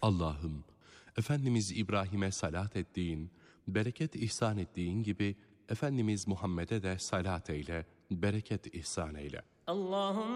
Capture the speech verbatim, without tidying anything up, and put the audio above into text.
Allah'ım, Efendimiz İbrahim'e salat ettiğin, bereket ihsan ettiğin gibi Efendimiz Muhammed'e de salat eyle, bereket ihsan eyle. Allahum